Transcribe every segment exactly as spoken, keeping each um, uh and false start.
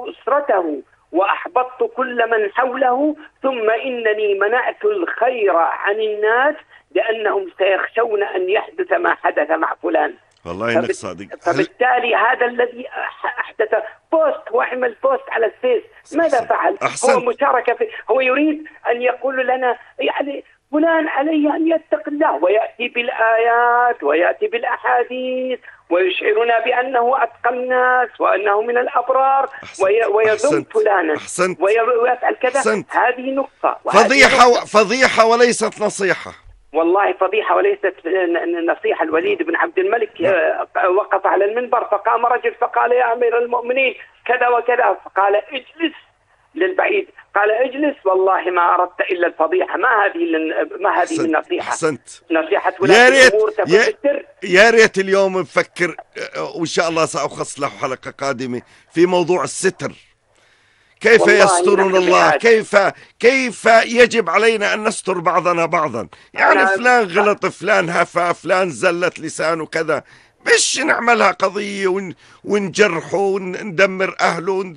أسرته وأحبطت كل من حوله، ثم إنني منعت الخير عن الناس لأنهم سيخشون أن يحدث ما حدث مع فلان. والله إنك صادق. فبالتالي هذا الذي أحدث بوست، هو عمل بوست على الفيس، ماذا فعل؟ أحسنت. هو مشاركة في، هو يريد أن يقول لنا يعني فلان عليه أن يتق الله، ويأتي بالآيات ويأتي بالأحاديث ويشعرنا بأنه أتقى الناس وأنه من الأبرار، ويذم فلانا ويفعل كذا. أحسنت. هذه نقطة. فضيحة نقطة. فضيحة وليست نصيحة. والله فضيحة وليست نصيحة. الوليد بن عبد الملك وقف على المنبر فقام رجل فقال يا أمير المؤمنين كذا وكذا، فقال اجلس للبعيد، قال اجلس والله ما أردت إلا الفضيحة. ما هذه ما هذه من نصيحة؟ أحسنت. نصيحة ولاة الأمور تكون بالسر. يا ريت اليوم نفكر، وإن شاء الله سأخص له حلقة قادمة في موضوع الستر. كيف يسترون الله؟ كيف كيف يجب علينا أن نستر بعضنا بعضا؟ يعني فلان غلط، فلان هفا، فلان زلت لسانه كذا، مش نعملها قضية ون... ونجرحه وندمر أهله ون...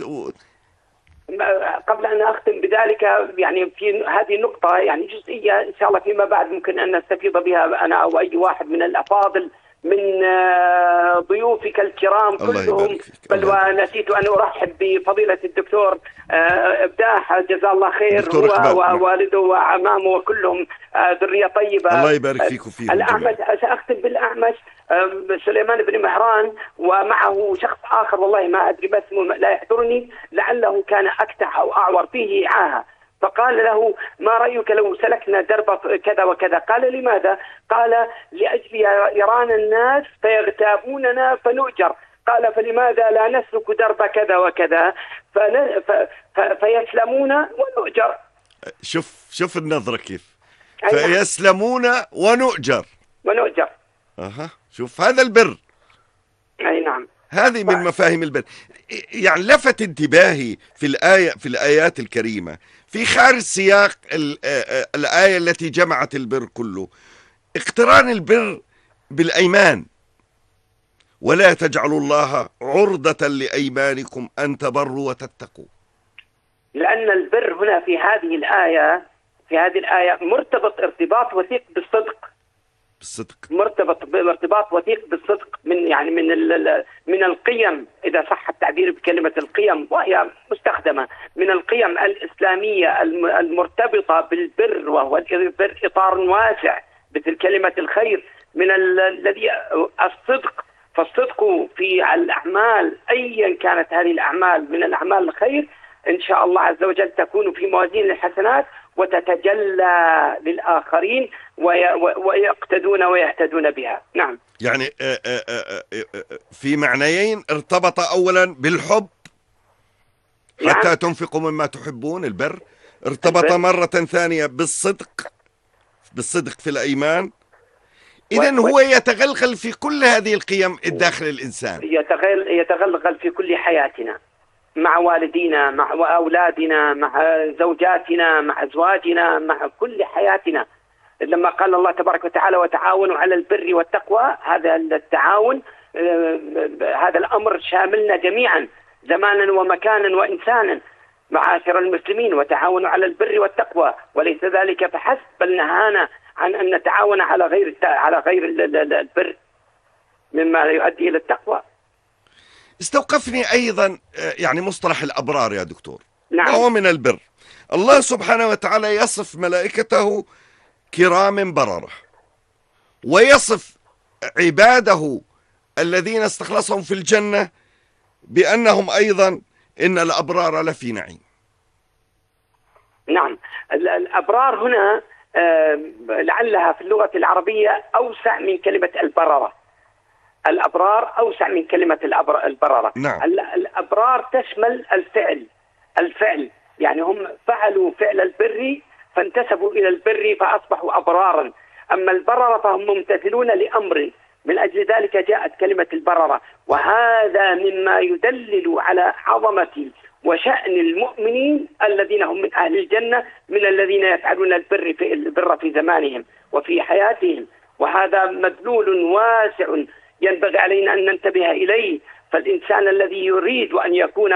قبل أن أختم بذلك، يعني في هذه النقطة يعني جزئية إن شاء الله فيما بعد ممكن أن نستفيض بها أنا أو أي واحد من الأفاضل من ضيوفك الكرام كلهم. بل ونسيت أن أرحب بفضيلة الدكتور إبداح جزاه الله خير، هو ووالده وعمامه وكلهم ذرية طيبة. الله يبارك فيك وفيهم. الأعمش، سأختم بالأعمش سليمان بن مهران، ومعه شخص آخر والله ما أدري ما اسمه لا يحضرني، لعله كان أكتع أو أعور فيه عاهة، فقال له ما رأيك لو سلكنا درب كذا وكذا؟ قال لماذا؟ قال لأجل يرانا الناس فيغتابوننا فنؤجر. قال فلماذا لا نسلك درب كذا وكذا فن... ف... ف... فيسلمون ونؤجر. شوف شوف النظرة كيف. فيسلمون ونؤجر ونؤجر. أها، شوف هذا البر. أي نعم. هذه من مفاهيم البر. يعني لفت انتباهي في الآية في الآيات الكريمة في خارج سياق الآية التي جمعت البر كله، اقتران البر بالأيمان. ولا تجعلوا الله عرضة لأيمانكم أن تبروا وتتقوا. لأن البر هنا في هذه الآية في هذه الآية مرتبط ارتباط وثيق بالصدق. بالصدق. مرتبط بارتباط وثيق بالصدق، من يعني من من القيم، إذا صح التعبير بكلمة القيم وهي مستخدمة، من القيم الإسلامية المرتبطة بالبر، وهو البر إطار واسع مثل كلمة الخير، من الذي الصدق. فالصدق في الأعمال أيا كانت هذه الأعمال من الأعمال الخير إن شاء الله عز وجل تكون في موازين الحسنات وتتجلى للآخرين ويقتدون ويهتدون بها. نعم. يعني في معنيين، ارتبط أولا بالحب حتى نعم. تنفقوا مما تحبون، البر. ارتبط البر. مرة ثانية بالصدق، بالصدق في الأيمان. إذن هو يتغلغل في كل هذه القيم الداخل الإنسان، يتغلغل في كل حياتنا، مع والدينا، مع أولادنا، مع زوجاتنا، مع أزواجنا، مع كل حياتنا. لما قال الله تبارك وتعالى وتعاونوا على البر والتقوى، هذا التعاون هذا الأمر شاملنا جميعا زمانا ومكانا وإنسانا. معاشر المسلمين وتعاونوا على البر والتقوى، وليس ذلك فحسب، بل نهانا عن أن نتعاون على غير على غير البر مما يؤدي إلى التقوى. استوقفني أيضا يعني مصطلح الأبرار يا دكتور. نعم. وهو من البر. الله سبحانه وتعالى يصف ملائكته كرام بررة، ويصف عباده الذين استخلصهم في الجنة بأنهم أيضا إن الأبرار لفي نعيم. نعم. الأبرار هنا لعلها في اللغة العربية أوسع من كلمة البررة. الأبرار أوسع من كلمة البررة. نعم. الأبرار تشمل الفعل الفعل يعني هم فعلوا فعل البر فانتسبوا إلى البر فأصبحوا أبرارا. أما البررة فهم ممتثلون لأمر، من أجل ذلك جاءت كلمة البررة. وهذا مما يدلل على عظمة وشأن المؤمنين الذين هم من أهل الجنة، من الذين يفعلون البر في البر في زمانهم وفي حياتهم. وهذا مدلول واسع ينبغي علينا أن ننتبه إليه. فالإنسان الذي يريد أن يكون